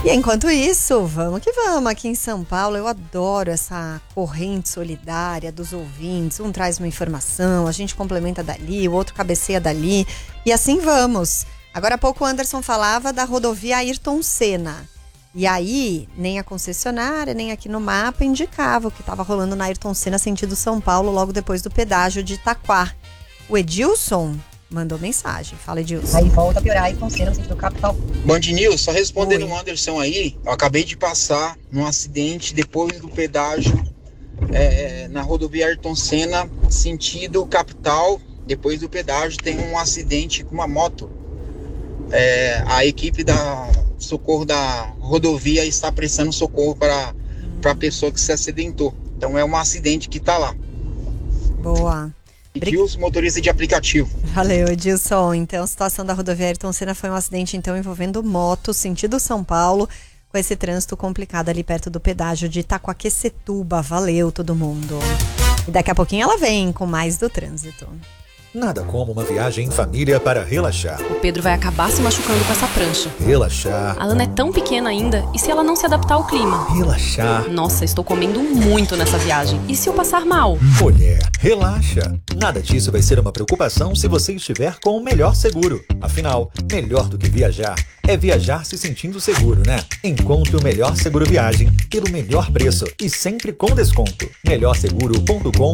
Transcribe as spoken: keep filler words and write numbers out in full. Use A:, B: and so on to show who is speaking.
A: E enquanto isso, vamos que vamos aqui em São Paulo. Eu adoro essa corrente solidária dos ouvintes. Um traz uma informação, a gente complementa dali, o outro cabeceia dali. E assim vamos. Agora há pouco o Anderson falava da rodovia Ayrton Senna. E aí, nem a concessionária, nem aqui no mapa indicava o que estava rolando na Ayrton Senna, sentido São Paulo, logo depois do pedágio de Itaquá. O Edilson mandou mensagem. Fala, Edilson.
B: Aí volta a piorar Ayrton Senna no sentido capital.
C: Band News, só respondendo
A: Oi.
C: o Anderson aí, eu acabei de passar num acidente depois do pedágio é, na rodovia Ayrton Senna, sentido capital. Depois do pedágio tem um acidente com uma moto. É, a equipe da socorro da rodovia está prestando socorro para a pessoa que se acidentou. Então é um acidente que está lá.
A: Boa.
C: Edilson, motorista de aplicativo.
A: Valeu, Edilson. Então, a situação da rodovia Ayrton Senna foi um acidente, então, envolvendo moto, sentido São Paulo, com esse trânsito complicado ali perto do pedágio de Itaquaquecetuba. Valeu, todo mundo. E daqui a pouquinho ela vem com mais do trânsito.
D: Nada como uma viagem em família para relaxar.
E: O Pedro vai acabar se machucando com essa prancha.
D: Relaxar.
E: A Ana é tão pequena ainda, e se ela não se adaptar ao clima?
D: Relaxar.
E: Nossa, estou comendo muito nessa viagem. E se eu passar mal?
D: Mulher, relaxa. Nada disso vai ser uma preocupação se você estiver com o melhor seguro. Afinal, melhor do que viajar é viajar se sentindo seguro, né? Encontre o melhor seguro viagem pelo melhor preço e sempre com desconto. melhor seguro ponto com